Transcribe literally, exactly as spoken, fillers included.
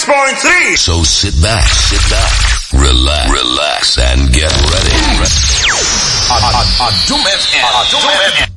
point three. So sit back, sit back, relax, relax, and get ready. Adum F M. Adum F M.